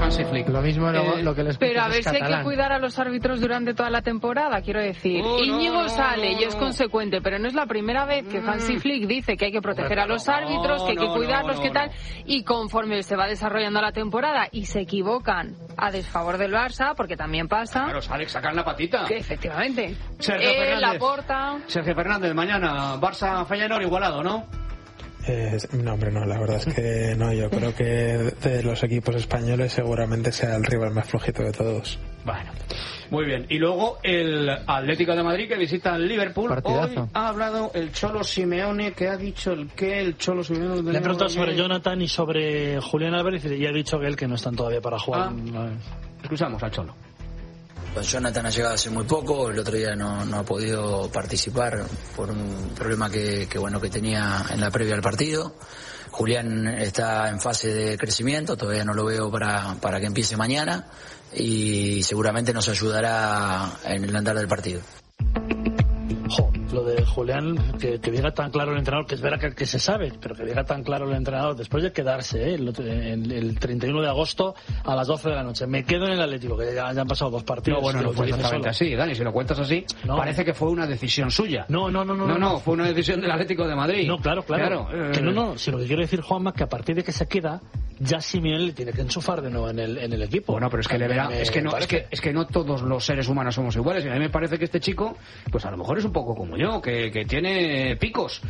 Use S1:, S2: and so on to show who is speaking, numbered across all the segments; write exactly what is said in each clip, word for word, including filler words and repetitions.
S1: Hansi Flick.
S2: Lo mismo lo,
S3: eh,
S2: lo que les
S3: Pero a ver si hay que cuidar a los árbitros durante toda la temporada, quiero decir.
S1: Oh,
S3: Íñigo
S1: no, no,
S3: sale
S1: no,
S3: y es
S1: no.
S3: consecuente, pero no es la primera vez que Hansi Flick dice que hay que proteger a los árbitros, que hay que
S1: no,
S3: cuidarlos,
S1: no,
S3: que
S1: no,
S3: tal,
S1: no.
S3: y conforme se va desarrollando la temporada y se equivocan a desfavor del Barça, porque también pasa.
S1: Claro, sale, sacan la patita.
S3: Que efectivamente.
S1: Sergio
S3: Eh,
S1: Fernández.
S3: Laporta.
S1: Sergio Fernández, mañana Barça Feyenoord igualado, ¿no?
S4: Eh, no, hombre, no, la verdad es que no. Yo creo que de los equipos españoles seguramente sea el rival más flojito de todos.
S1: Bueno, muy bien. Y luego el Atlético de Madrid que visita el Liverpool.
S2: Partidazo.
S1: Hoy ha hablado el Cholo Simeone, que ha dicho el qué, el Cholo Simeone.
S5: Le he preguntado sobre Jonathan y sobre Julián Álvarez y ha dicho que él que no están todavía para jugar.
S1: Ah.
S5: No,
S1: Escuchamos al Cholo.
S6: Pues Jonathan ha llegado hace muy poco, el otro día no, no ha podido participar por un problema que, que bueno que tenía en la previa al partido. Julián está en fase de crecimiento, todavía no lo veo para, para que empiece mañana y seguramente nos ayudará en el andar del partido.
S5: Jo, lo de Julián, que, que diga tan claro el entrenador, que es verdad que, que se sabe, pero que diga tan claro el entrenador después de quedarse ¿eh? el, el, el treinta y uno de agosto a las doce de la noche. Me quedo en el Atlético, que ya, ya han pasado dos partidos.
S1: No, bueno, no fue exactamente así, Dani, si lo cuentas así,
S5: no.
S1: Parece que fue una decisión suya.
S5: No, no, no, no.
S1: No, no,
S5: no.
S1: fue una decisión del Atlético de Madrid.
S5: No, claro, claro.
S1: claro eh...
S5: Que no, no, si lo que quiero decir, Juanma, que a partir de que se queda, ya Simeone le tiene que enchufar de nuevo en el, en el equipo.
S1: Bueno, pero es que le verá, es que no, es que, es que no todos los seres humanos somos iguales. Y a mí me parece que este chico, pues a lo mejor es un poco como yo, que, que tiene picos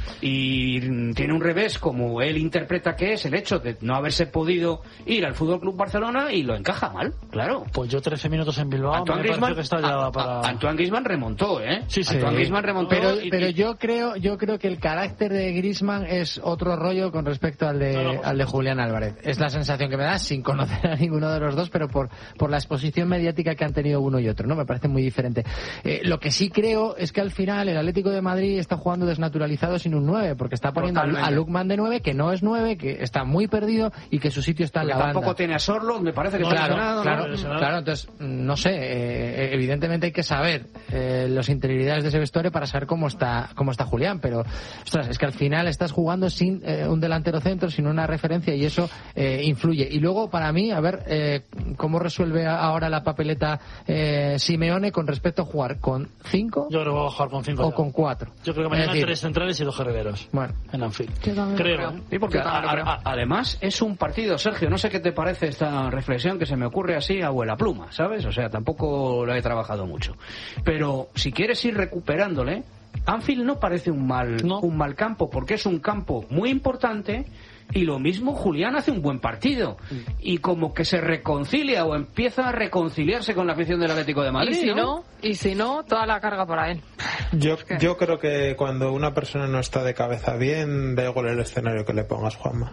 S1: y tiene un revés, como él interpreta que es el hecho de no haberse podido ir al Fútbol Club Barcelona y lo encaja mal, claro.
S5: Pues yo trece minutos en Bilbao.
S1: Antoine
S5: me
S1: Griezmann,
S5: que está ya para...
S1: Antoine Griezmann remontó, ¿eh?
S5: Sí, sí.
S1: Antoine Griezmann remontó.
S2: Pero,
S1: y,
S2: pero
S1: y...
S2: yo creo, yo creo que el carácter de Griezmann es otro rollo con respecto al de,
S5: no, no,
S2: al de Julián Álvarez. Es la sensación que me da, sin conocer a ninguno de los dos, pero por, por la exposición mediática que han tenido uno y otro, ¿no? Me parece muy diferente. Eh, lo que sí creo es que al final el Atlético de Madrid está jugando desnaturalizado sin un nueve, porque está poniendo a, a Lookman de nueve, que no es nueve, que está muy perdido y que su sitio está en la banda.
S1: Tampoco tiene a Sorlo, me parece que
S2: no,
S1: está
S2: claro,
S1: lesionado,
S2: claro,
S1: ¿no?
S2: claro, entonces, no sé, eh, evidentemente hay que saber eh, las interioridades de ese vestuario para saber cómo está cómo está Julián, pero, ostras, es que al final estás jugando sin eh, un delantero centro, sin una referencia, y eso eh, influye. Y luego, para mí, a ver eh, cómo resuelve ahora la papeleta eh, Simeone con respecto a jugar con cinco.
S5: Yo creo que va a jugar con cinco
S2: o
S5: ya.
S2: con cuatro.
S5: Yo creo que mañana
S2: decir,
S5: tres centrales y dos herreros.
S2: Bueno,
S5: en Anfield.
S3: Creo.
S5: Creo.
S1: Sí, porque a, a, a, además es un partido, Sergio, no sé qué te parece esta reflexión que se me ocurre así a abuela pluma, ¿sabes? O sea, tampoco la he trabajado mucho. Pero si quieres ir recuperándole, Anfield no parece un mal,
S5: no.
S1: un mal campo, porque es un campo muy importante. Y lo mismo Julián hace un buen partido y como que se reconcilia o empieza a reconciliarse con la afición del Atlético de Madrid.
S3: Y si no,
S1: ¿no?
S3: y si no, toda la carga para él.
S4: Yo,
S3: Es que...
S4: yo creo que cuando una persona no está de cabeza bien, da igual el escenario que le pongas, Juanma.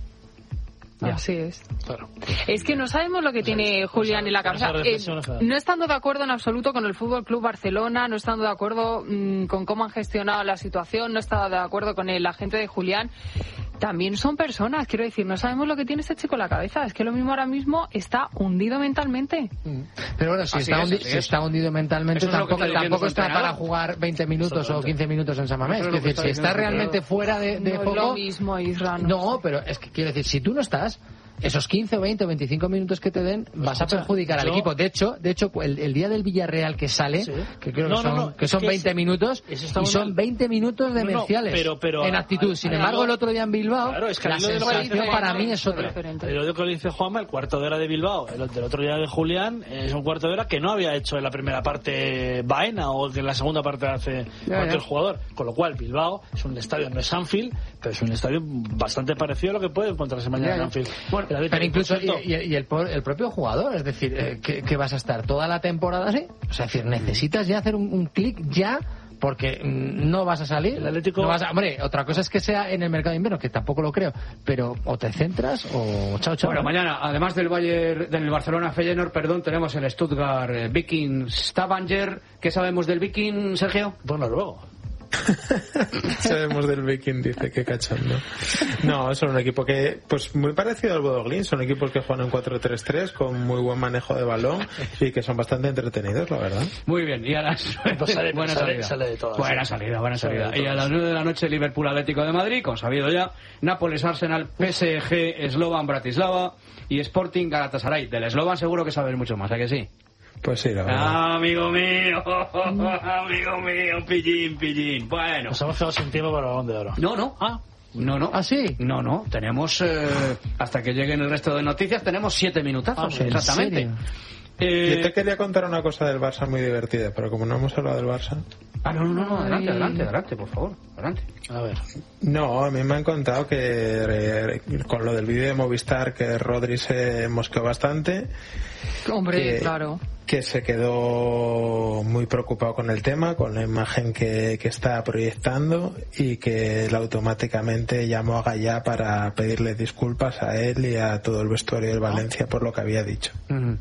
S3: Ya. Así es.
S5: Claro.
S3: Es que no sabemos lo que tiene Julián en la cabeza. Eh, no estando de acuerdo en absoluto con el Fútbol Club Barcelona, no estando de acuerdo mmm, con cómo han gestionado la situación, no estando de acuerdo con el agente de Julián. También son personas, quiero decir, no sabemos lo que tiene este chico en la cabeza. Es que lo mismo ahora mismo está hundido mentalmente.
S2: Pero bueno, si, está,
S1: es,
S2: hundi- si está hundido mentalmente,
S1: es
S2: tampoco,
S1: está
S2: tampoco está
S1: entrenador.
S2: para jugar veinte minutos o quince minutos en San Mamés. Es, es decir, si está realmente fuera de, de
S3: no
S2: juego...
S3: es lo mismo, Isra, no,
S2: no, pero es que quiero decir, si tú no estás... Esos quince, veinte o veinticinco minutos que te den vas a perjudicar al
S5: yo...
S2: equipo. De hecho, de hecho el, el día del Villarreal que sale, sí. que creo
S5: no,
S2: que son,
S5: no, no,
S2: que son
S5: que
S2: veinte
S5: es,
S2: minutos, y son mal. veinte minutos demenciales no, no,
S5: pero, pero,
S2: en actitud. Sin embargo, el otro día en Bilbao,
S5: claro, es que
S2: la sensación para mí es otra.
S5: Pero lo que le dice Juanma, el cuarto de hora de Bilbao, el del otro día de Julián, es un cuarto de hora que no había hecho en la primera parte Baena o que en la segunda parte hace ya, cualquier ya. jugador. Con lo cual, Bilbao es un estadio, no es Anfield, pero es un estadio bastante parecido a lo que puede encontrarse mañana en Anfield.
S2: Bueno, pero, pero incluso... Y, y el, el propio jugador, es decir, eh, que, que vas a estar toda la temporada así, o sea, es decir, necesitas ya hacer un, un clic ya, porque no vas a salir.
S5: El Atlético...
S2: no vas a, hombre, otra cosa es que sea en el mercado de invierno, que tampoco lo creo, pero o te centras o chao, chao.
S1: Bueno, mañana, además del Bayern, del Barcelona Feyenoord, perdón, tenemos el Stuttgart eh, Viking Stavanger. ¿Qué sabemos del Viking, Sergio?
S5: Pues noruego.
S4: Sabemos del Viking, dice que cachondo. No, son un equipo que, pues muy parecido al Bodoglin, son equipos que juegan en cuatro tres tres con muy buen manejo de balón y que son bastante entretenidos, la verdad.
S1: Muy bien, y a las
S5: pues sale,
S1: buena
S5: sale,
S1: salida.
S5: Sale de todas,
S1: buena
S5: sí.
S1: salida, buena salida.
S5: Sale
S1: Y a las nueve de la noche Liverpool Atlético de Madrid, con sabido ya, Nápoles Arsenal, P S G Slovan Bratislava y Sporting Galatasaray. Del Slovan seguro que sabes mucho más, ¿a que sí?
S4: Pues sí, la verdad.
S1: Ah, amigo mío, amigo mío, pillín, pillín. Bueno.
S5: Nos hemos quedado sin tiempo para el Balón de Oro.
S1: No, no.
S5: Ah.
S1: No, no.
S2: ¿Ah, sí?
S1: No, no. Tenemos, eh, hasta que lleguen el resto de noticias, tenemos siete minutazos,
S2: Ah, ¿en
S1: exactamente.
S2: serio?
S1: Eh...
S4: Yo te quería contar una cosa del Barça muy divertida, pero como no hemos hablado del Barça...
S1: Ah, no, no, no, adelante, adelante, adelante, por favor, adelante.
S5: A ver.
S4: No, a mí me han contado que eh, con lo del vídeo de Movistar, que Rodri se mosqueó bastante.
S3: Hombre,
S4: que,
S3: claro.
S4: Que se quedó muy preocupado con el tema, con la imagen que, que está proyectando, y que él automáticamente llamó a Gallá para pedirle disculpas a él y a todo el vestuario del Valencia por lo que había dicho.
S1: Uh-huh.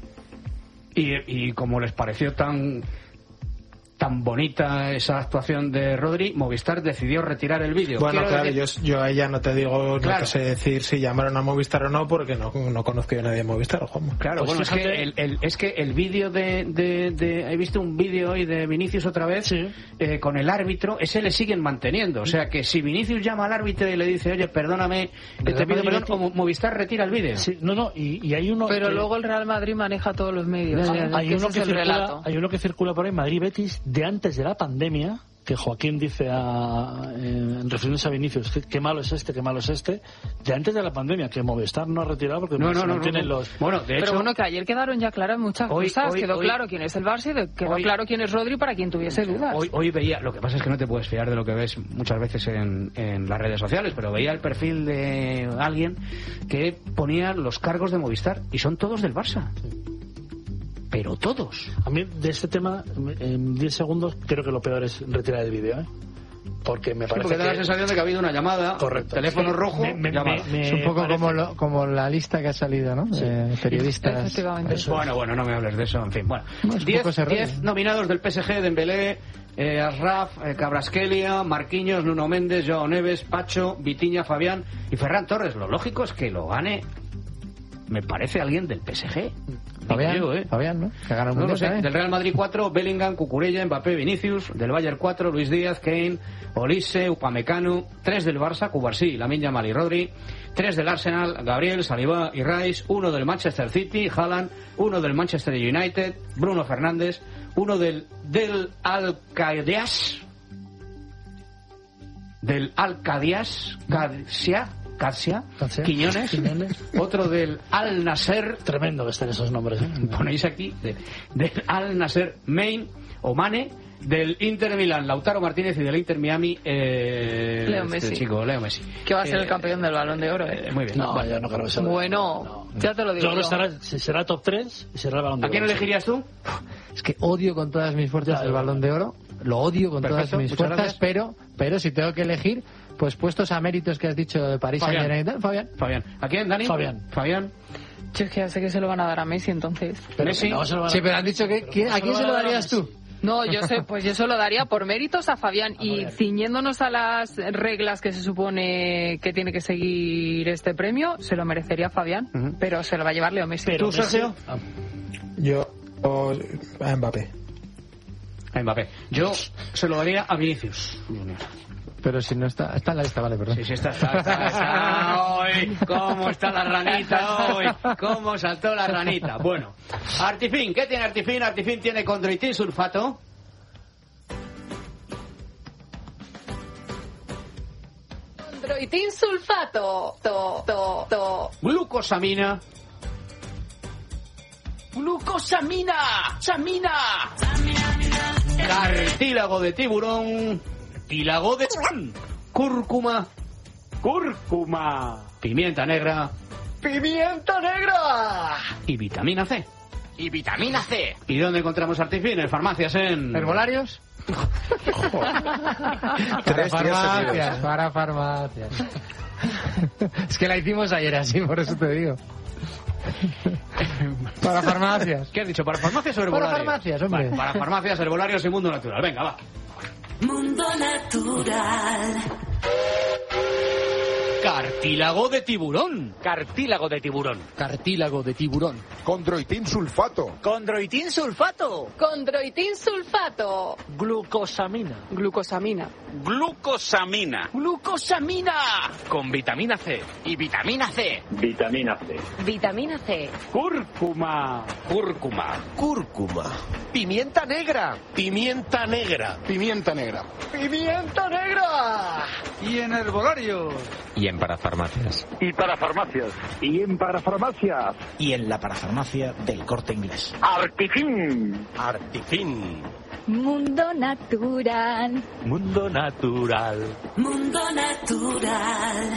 S1: Y, y como les pareció tan tan bonita esa actuación de Rodri, Movistar decidió retirar el vídeo.
S4: Bueno,
S1: Quiero
S4: claro,
S1: decir...
S4: yo, yo a ella no te digo,
S1: Claro.
S4: no te sé decir si llamaron a Movistar o no, porque no, no conozco yo a nadie de Movistar, Juanma.
S1: Claro,
S5: Pues
S1: bueno, es
S5: fíjate-
S1: que el, el- es que el vídeo de, de, de... He visto un vídeo hoy de Vinicius otra vez,
S5: Sí.
S1: eh, con el árbitro, ese le siguen manteniendo. O sea que si Vinicius llama al árbitro y le dice, oye, perdóname, que te pido perdón, o Mo- Movistar retira el vídeo.
S5: Sí, no, no, y, y hay uno.
S3: Pero
S5: que-
S3: luego el Real Madrid maneja todos los medios.
S2: Ya, ya, ya.
S3: Es
S5: hay
S3: que
S5: uno
S3: ese
S5: que
S3: es el
S5: circula,
S3: relato.
S5: hay uno que circula por ahí, Madrid-Betis, de antes de la pandemia, que Joaquín dice a, eh, refiriéndose a Vinicius, que, qué malo es este, qué malo es este, de antes de la pandemia, que Movistar no ha retirado porque
S1: No,
S5: se
S1: no, no,
S5: mantienen
S1: no.
S5: los...
S1: Bueno, de
S3: Pero
S1: hecho...
S3: bueno, que ayer quedaron ya claras muchas
S1: Hoy-
S3: cosas.
S1: hoy-
S3: quedó
S1: hoy-
S3: claro quién es el Barça y quedó
S1: hoy-
S3: claro quién es Rodri para quien tuviese dudas.
S1: Hoy, hoy veía, lo que pasa es que no te puedes fiar de lo que ves muchas veces en, en las redes sociales, pero veía el perfil de alguien que ponía los cargos de Movistar y son todos del Barça. Pero todos.
S5: A mí, de este tema, en diez segundos, creo que lo peor es retirar el vídeo, ¿eh? Porque me
S1: Sí,
S5: parece
S1: porque da la
S5: que...
S1: sensación de que ha habido una llamada,
S5: Correcto.
S1: teléfono
S5: Sí,
S1: rojo,
S5: me- me-
S1: llamada.
S5: me-
S2: Es un poco
S5: parece-
S2: como, lo- como la lista que ha salido, ¿no?
S5: Sí.
S2: De periodistas.
S3: Efectivamente.
S5: Eso.
S1: Bueno, bueno, no me hables de eso, en fin. Bueno,
S2: No, es un
S1: diez,
S2: poco ese rollo.
S1: diez nominados del P S G, Dembélé, eh, Asraf, eh, Cabrasquelia, Marquinhos, Nuno Méndez, Joao Neves, Pacho, Vitiña, Fabián y Ferran Torres. Lo lógico es que lo gane, me parece, alguien del P S G.
S2: Fabián,
S1: Digo yo, ¿eh?
S2: Fabián, ¿no? Que gana un
S1: No lo
S2: mundial
S1: sé.
S2: también.
S1: Del Real Madrid cuatro, Bellingham, Cucurella, Mbappé, Vinicius. Del Bayern cuatro, Luis Díaz, Kane, Olise, Upamecano. tres del Barça, Cubarsí, Lamine Yamal y Rodri. tres del Arsenal, Gabriel, Saliba y Rice. uno del Manchester City, Haaland. uno del Manchester United, Bruno Fernández. uno del, del Al-Qadias. Del Al-Qadias, Qadsia, Qadsia,
S5: Qadsia.
S1: Quiñones.
S5: Quiñones.
S1: Otro del Al-Nasser.
S5: Tremendo que estén esos nombres, ¿eh?
S1: Ponéis aquí de, del Al Nasser Main o Mane, del Inter Milán Lautaro Martínez y del Inter Miami eh,
S3: Leo
S1: este
S3: Messi.
S1: chico Leo Messi,
S3: Que va a ser
S1: Eh,
S3: el campeón del Balón de Oro, ¿eh?
S1: eh, muy bien.
S5: No, yo no creo que sea.
S3: Bueno, ya te lo digo
S5: Yo creo que
S3: yo.
S5: será, si será top tres y será el Balón de
S1: ¿A quién
S5: Oro.
S1: elegirías tú?
S2: Es que odio con todas mis fuerzas
S5: Ya,
S2: el
S5: ya,
S2: Balón
S5: ya.
S2: de Oro. Lo odio con
S1: Perfecto,
S2: todas mis
S1: muchas
S2: fuerzas,
S1: gracias.
S2: pero pero si tengo que elegir, pues puestos a méritos que has dicho de París
S1: Fabián.
S2: Saint-Germain y tal, Fabián.
S1: Fabián. ¿A quién, Dani?
S5: Fabián.
S1: Fabián.
S3: Yo es que ya sé que se lo van a dar a Messi, entonces.
S5: Pero
S1: Messi.
S5: que no se lo van a-
S2: Sí, pero han dicho que ¿quién- ¿a quién se lo darías tú?
S3: No, yo sé, pues yo se lo daría por méritos a Fabián y
S5: Fabián.
S3: ciñéndonos a las reglas que se supone que tiene que seguir este premio, se lo merecería Fabián,
S1: Ujú.
S3: pero se lo va a llevar Leo Messi.
S5: Pero
S1: ¿Tú, Sergio?
S5: Ah,
S4: Yo o, a Mbappé.
S1: A Mbappé. Yo se lo daría a Vinicius Junior.
S2: Pero si no está, está en la lista, vale, perdón.
S1: Sí, sí, está, está, está, está hoy. ¿Cómo está la ranita hoy? ¿Cómo saltó la ranita? Bueno, Artifin, ¿qué tiene Artifin? Artifin tiene condroitin sulfato.
S3: Condroitin sulfato. To, to, to.
S1: Glucosamina.
S6: ¡Glucosamina! ¡Samina!
S1: Cartílago de tiburón. Cartílago de cúrcuma.
S5: ¡Cúrcuma!
S1: Pimienta negra.
S6: ¡Pimienta negra!
S1: Y vitamina C.
S6: Y vitamina C.
S1: ¿Y dónde encontramos Artifin? En farmacias, en...
S2: ¿Herbolarios? Para
S4: Tres días
S2: farmacias,
S4: seguidos.
S2: para farmacias. Es que la hicimos ayer así, por eso te digo. Para farmacias.
S1: ¿Qué has dicho? ¿Para farmacias o
S2: Para
S1: herbolarios?
S2: farmacias, hombre.
S1: Vale, para farmacias, herbolarios y mundo natural. Venga, va.
S7: Mundo Natural.
S1: Cartílago de tiburón.
S8: Cartílago de tiburón.
S1: Cartílago de tiburón.
S9: Condroitín sulfato.
S8: Condroitín sulfato.
S3: Condroitín sulfato.
S5: Glucosamina.
S3: Glucosamina.
S8: Glucosamina.
S3: Glucosamina.
S8: Con vitamina C. Y vitamina C.
S10: Vitamina C.
S3: Vitamina C.
S5: Cúrcuma.
S8: Cúrcuma.
S9: Cúrcuma.
S8: Pimienta negra.
S9: Pimienta negra. Pimienta negra.
S8: Pimienta negra.
S5: Y en herbolarios.
S8: Y en parafarmacias.
S10: Y para farmacias. Y en parafarmacias.
S11: Y en la parafarmacia del Corte Inglés.
S10: Artifin.
S9: Artifin.
S12: Mundo Natural.
S8: Mundo Natural.
S7: Mundo Natural.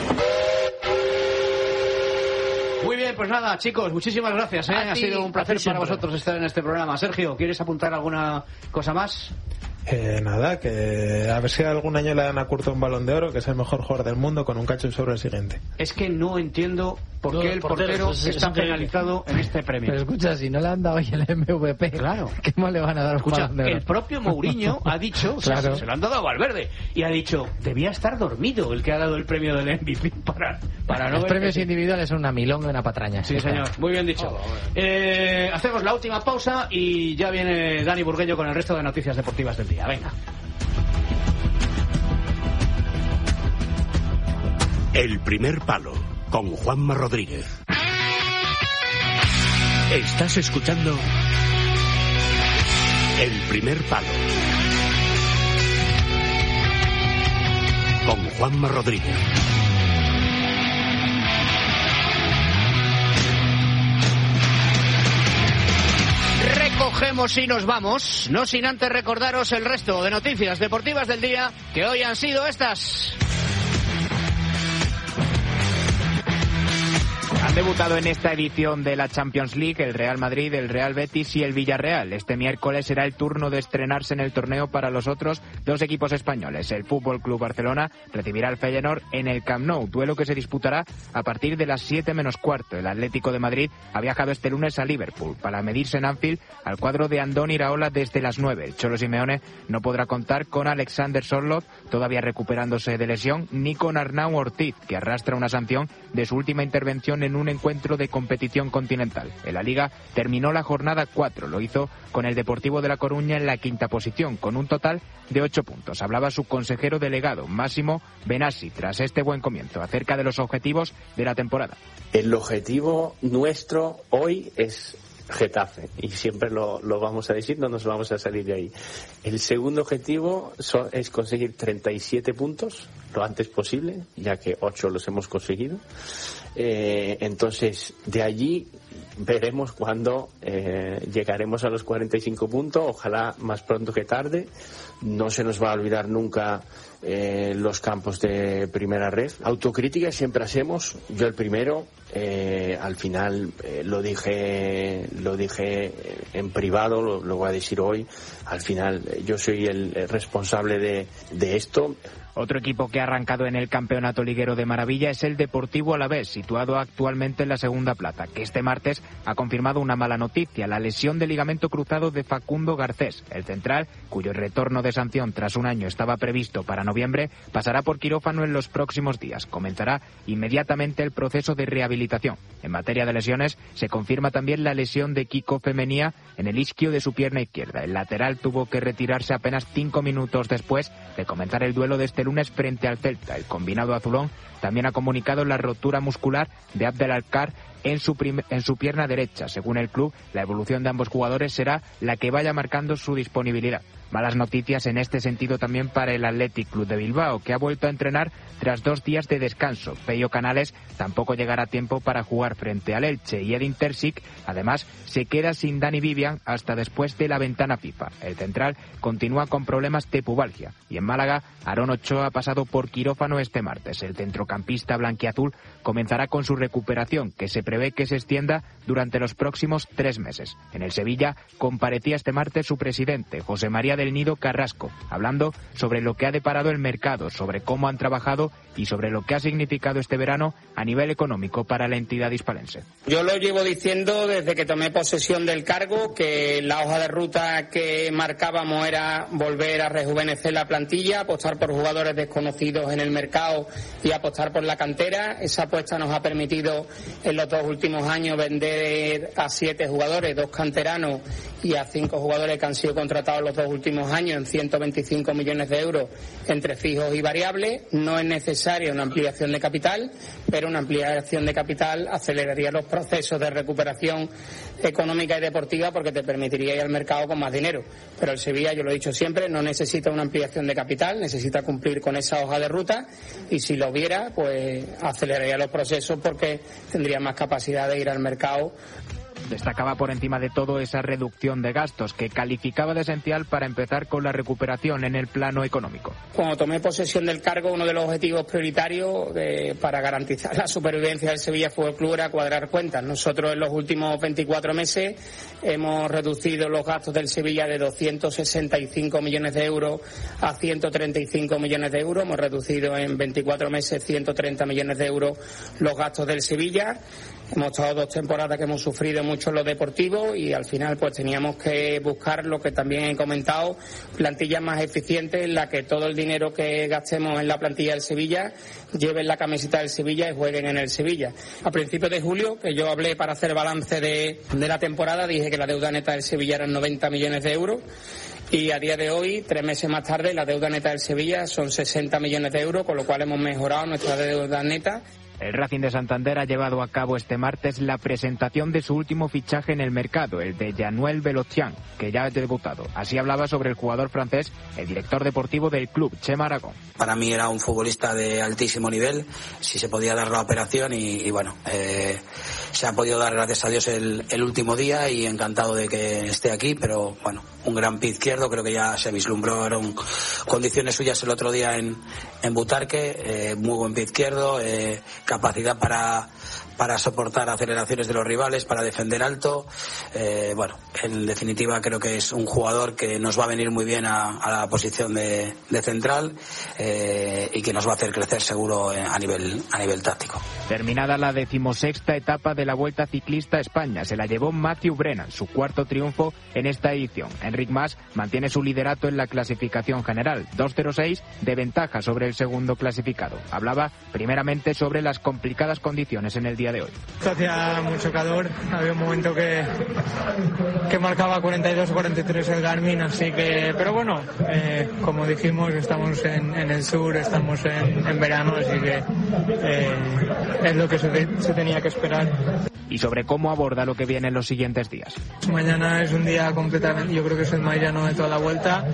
S1: Muy bien, pues nada, chicos, muchísimas gracias. ¿eh? Ha sido un placer para vosotros estar en este programa. Sergio, ¿quieres apuntar alguna cosa más?
S4: Eh, nada, que a ver si algún año le dan a Curto un Balón de Oro, que es el mejor jugador del mundo, con un cacho sobre el siguiente.
S1: Es que no entiendo por
S5: No,
S1: qué el
S5: portero,
S1: portero
S5: pues es
S1: está
S5: increíble.
S1: penalizado en este premio.
S2: Pero escucha, si no le han dado hoy el M V P,
S1: Claro.
S2: ¿qué más le van a dar?
S1: Escucha,
S2: Balón de Oro?
S1: el propio Mourinho ha dicho, o sea,
S2: Claro.
S1: se lo han dado a Valverde, y ha dicho, debía estar dormido el que ha dado el premio del M V P para, para no
S2: Los
S1: ver
S2: premios
S1: que-
S2: individuales son una milonga y una patraña.
S1: Sí, señor, muy bien dicho. Eh, hacemos la última pausa y ya viene Dani Burgueño con el resto de noticias deportivas del día. Venga.
S13: El primer palo, con Juanma Rodríguez. Estás escuchando El primer palo, con Juanma Rodríguez.
S1: Recogemos y nos vamos, no sin antes recordaros el resto de noticias deportivas del día, que hoy han sido estas.
S14: Han debutado en esta edición de la Champions League el Real Madrid, el Real Betis y el Villarreal. Este miércoles será el turno de estrenarse en el torneo para los otros dos equipos españoles. El Fútbol Club Barcelona recibirá al Feyenoord en el Camp Nou, duelo que se disputará a partir de las siete menos cuarto. El Atlético de Madrid ha viajado este lunes a Liverpool para medirse en Anfield al cuadro de Andoni Iraola desde las nueve. El Cholo Simeone no podrá contar con Alexander Sorloth, todavía recuperándose de lesión, ni con Arnau Ortiz, que arrastra una sanción de su última intervención en un encuentro de competición continental. En la Liga terminó la jornada cuatro, lo hizo con el Deportivo de La Coruña en la quinta posición, con un total de ocho puntos. Hablaba su consejero delegado, Máximo Benassi, tras este buen comienzo, acerca de los objetivos de la temporada.
S15: El objetivo nuestro hoy es Getafe, y siempre lo, lo vamos a decir, no nos vamos a salir de ahí. El segundo objetivo so, es conseguir treinta y siete puntos lo antes posible, ya que ocho los hemos conseguido. Eh, entonces, de allí veremos cuándo eh, llegaremos a los cuarenta y cinco puntos, ojalá más pronto que tarde. No se nos va a olvidar nunca eh, los campos de primera red. Autocrítica siempre hacemos, yo el primero. Eh, al final eh, lo dije lo dije en privado, lo, lo voy a decir hoy. Al final eh, yo soy el, el responsable de, de esto.
S14: Otro equipo que ha arrancado en el campeonato liguero de maravilla es el Deportivo Alavés, situado actualmente en la segunda plaza, que este martes ha confirmado una mala noticia, la lesión de ligamento cruzado de Facundo Garcés. El central, cuyo retorno de sanción tras un año estaba previsto para noviembre, pasará por quirófano en los próximos días. Comenzará inmediatamente el proceso de rehabilitación. En materia de lesiones, se confirma también la lesión de Kiko Femenía en el isquio de su pierna izquierda. El lateral tuvo que retirarse apenas cinco minutos después de comenzar el duelo de este lunes frente al Celta. El combinado azulón también ha comunicado la rotura muscular de Abdelalkar en su, en su pierna derecha. Según el club, la evolución de ambos jugadores será la que vaya marcando su disponibilidad. Malas noticias en este sentido también para el Athletic Club de Bilbao, que ha vuelto a entrenar tras dos días de descanso. Pello Canales tampoco llegará a tiempo para jugar frente al Elche, y Edin Terzic, además, se queda sin Dani Vivian hasta después de la ventana FIFA. El central continúa con problemas de pubalgia, y en Málaga, Aarón Ochoa ha pasado por quirófano este martes. El centrocampista blanquiazul comenzará con su recuperación, que se prevé que se extienda durante los próximos tres meses. En el Sevilla comparecía este martes su presidente, José María del Nido Carrasco, hablando sobre lo que ha deparado el mercado, sobre cómo han trabajado y sobre lo que ha significado este verano a nivel económico para la entidad hispalense.
S16: Yo lo llevo diciendo desde que tomé posesión del cargo, que la hoja de ruta que marcábamos era volver a rejuvenecer la plantilla, apostar por jugadores desconocidos en el mercado y apostar por la cantera. Esa apuesta nos ha permitido en los dos últimos años vender a siete jugadores, dos canteranos y a cinco jugadores que han sido contratados los dos últimos años en ciento veinticinco millones de euros entre fijos y variables. No es necesaria una ampliación de capital, pero una ampliación de capital aceleraría los procesos de recuperación económica y deportiva porque te permitiría ir al mercado con más dinero. Pero el Sevilla, yo lo he dicho siempre, no necesita una ampliación de capital, necesita cumplir con esa hoja de ruta y si lo hubiera, pues aceleraría los procesos porque tendría más capacidad de ir al mercado.
S14: Destacaba por encima de todo esa reducción de gastos que calificaba de esencial para empezar con la recuperación en el plano económico.
S16: Cuando tomé posesión del cargo, uno de los objetivos prioritarios de, para garantizar la supervivencia del Sevilla Fútbol Club era cuadrar cuentas. Nosotros en los últimos veinticuatro meses hemos reducido los gastos del Sevilla de doscientos sesenta y cinco millones de euros a ciento treinta y cinco millones de euros. Hemos reducido en veinticuatro meses ciento treinta millones de euros los gastos del Sevilla. Hemos estado dos temporadas que hemos sufrido mucho en lo deportivo y al final pues teníamos que buscar lo que también he comentado, plantillas más eficientes en la que todo el dinero que gastemos en la plantilla del Sevilla lleven la camiseta del Sevilla y jueguen en el Sevilla. A principios de julio, que yo hablé para hacer balance de, de la temporada, dije que la deuda neta del Sevilla eran noventa millones de euros. Y a día de hoy, tres meses más tarde, la deuda neta del Sevilla son sesenta millones de euros, con lo cual hemos mejorado nuestra deuda neta.
S14: El Racing de Santander ha llevado a cabo este martes la presentación de su último fichaje en el mercado, el de Yanuel Belocian, que ya ha debutado. Así hablaba sobre el jugador francés, el director deportivo del club, Chema Aragón.
S6: Para mí era un futbolista de altísimo nivel, si se podía dar la operación y, y bueno, eh, se ha podido dar, gracias a Dios, el, el último día y encantado de que esté aquí, pero bueno, un gran pie izquierdo, creo que ya se vislumbraron condiciones suyas el otro día en, en Butarque, eh, muy buen pie izquierdo, eh, capacidad para para soportar aceleraciones de los rivales, para defender alto. Eh, bueno, en definitiva creo que es un jugador que nos va a venir muy bien a, a la posición de, de central eh, y que nos va a hacer crecer seguro a nivel a nivel táctico.
S14: Terminada la decimosexta etapa de la Vuelta Ciclista a España, se la llevó Matthew Brennan, su cuarto triunfo en esta edición. Enric Mas mantiene su liderato en la clasificación general, dos cero seis de ventaja sobre el segundo clasificado. Hablaba primeramente sobre las complicadas condiciones en el día de hoy.
S17: Hacía mucho calor, había un momento que, que marcaba cuarenta y dos o cuarenta y tres el Garmin, así que, pero bueno, eh, como dijimos, estamos en, en el sur, estamos en, en verano, así que eh, es lo que se, se tenía que esperar.
S14: Y sobre cómo aborda lo que viene en los siguientes días.
S17: Mañana es un día completamente, yo creo que es el más llano de toda la vuelta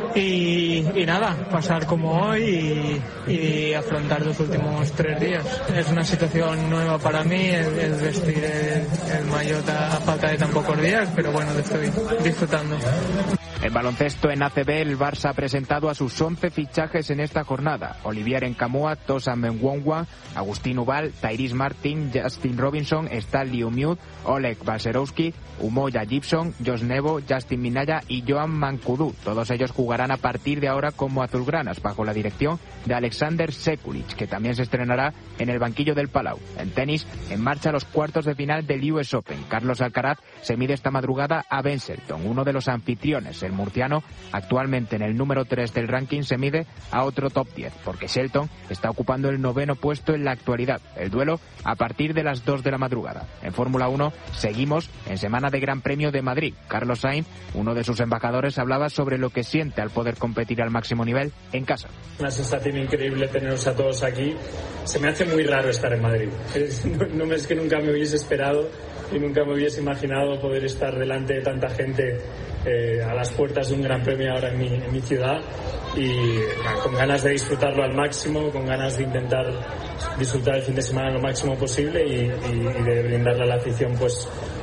S17: y, y nada, pasar como hoy y, y afrontar los últimos tres días. Es una situación nueva para mí el, el vestir el, el maillot a falta de tan pocos días, pero bueno, lo estoy disfrutando.
S14: En baloncesto en A C B, el Barça ha presentado a sus once fichajes en esta jornada. Olivier Nkamhoua, Tosan Menwongwa, Agustín Ubal, Tyrese Martin, Justin Robinson, Stanley Umude, Oleg Balcerowski, Umoja Gibson, Josh Nebo, Justin Minaya y Joan Mankudu. Todos ellos jugarán a partir de ahora como azulgranas, bajo la dirección de Alexander Sekulic, que también se estrenará en el banquillo del Palau. En tenis, en marcha los cuartos de final del U S Open. Carlos Alcaraz se mide esta madrugada a Ben Shelton, uno de los anfitriones. El murciano, actualmente en el número tres del ranking, se mide a otro top diez, porque Shelton está ocupando el noveno puesto en la actualidad. El duelo a partir de las dos de la madrugada. En Fórmula uno seguimos en semana de Gran Premio de Madrid. Carlos Sainz, uno de sus embajadores, hablaba sobre lo que siente al poder competir al máximo nivel en casa.
S18: Una sensación increíble teneros a todos aquí. Se me hace muy raro estar en Madrid. No, no es que nunca me hubiese esperado y nunca me hubiese imaginado poder estar delante de tanta gente eh, a las puertas de un Gran Premio ahora en mi, en mi ciudad y nah, con ganas de disfrutarlo al máximo, con ganas de intentar disfrutar el fin de semana lo máximo posible y, y, y de brindarle a la afición pues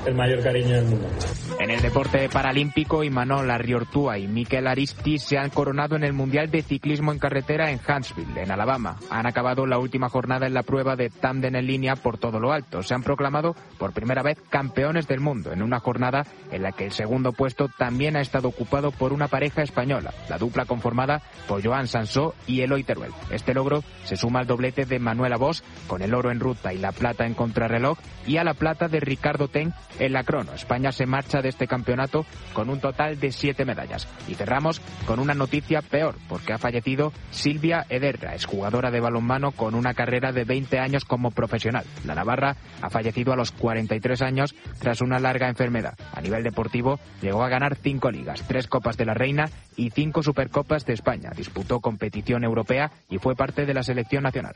S18: el mayor cariño del mundo.
S14: En el deporte paralímpico, Imanol Arriortúa y Mikel Aristi se han coronado en el Mundial de Ciclismo en Carretera en Huntsville, en Alabama. Han acabado la última jornada en la prueba de tándem en línea por todo lo alto. Se han proclamado por primera vez campeones del mundo en una jornada en la que el segundo puesto también ha estado ocupado por una pareja española, la dupla conformada por Joan Sansó y Eloy Teruel. Este logro se suma al doblete de Manuela Bosch con el oro en ruta y la plata en contrarreloj y a la plata de Ricardo Ten en la crono. España se marcha de este campeonato con un total de siete medallas. Y cerramos con una noticia peor, porque ha fallecido Silvia Ederra, exjugadora de balonmano con una carrera de veinte años como profesional. La navarra ha fallecido a los cuarenta y tres años tras una larga enfermedad. A nivel deportivo llegó a ganar cinco ligas, tres Copas de la Reina y cinco Supercopas de España. Disputó competición europea y fue parte de la selección nacional.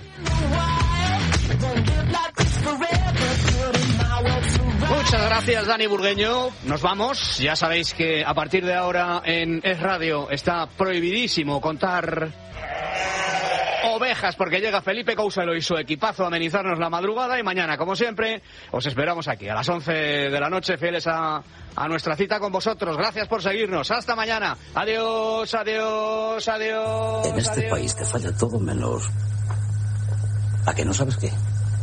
S1: Muchas gracias, Dani Burgueño. Nos vamos. Ya sabéis que a partir de ahora en Es Radio está prohibidísimo contar ovejas, porque llega Felipe Couselo y su equipazo a amenizarnos la madrugada. Y mañana, como siempre, os esperamos aquí a las once de la noche, fieles a, a nuestra cita con vosotros. Gracias por seguirnos. Hasta mañana. Adiós, adiós, adiós.
S19: En este
S1: adiós.
S19: país te falla todo menos... ¿A que no sabes qué?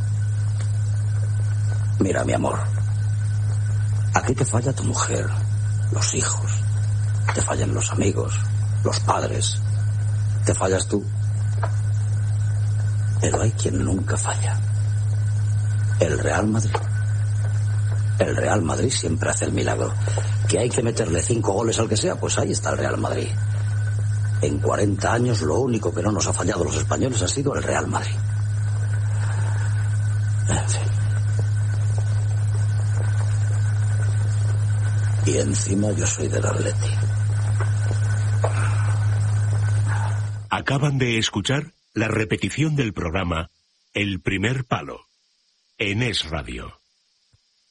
S19: Mira, mi amor, aquí te falla tu mujer, los hijos, te fallan los amigos, los padres, te fallas tú. Pero hay quien nunca falla. El Real Madrid. El Real Madrid siempre hace el milagro. ¿Que hay que meterle cinco goles al que sea? Pues ahí está el Real Madrid. En cuarenta años lo único que no nos ha fallado los españoles ha sido el Real Madrid. En fin. Y encima yo soy del Atleti.
S13: Acaban de escuchar la repetición del programa El Primer Palo en Es Radio.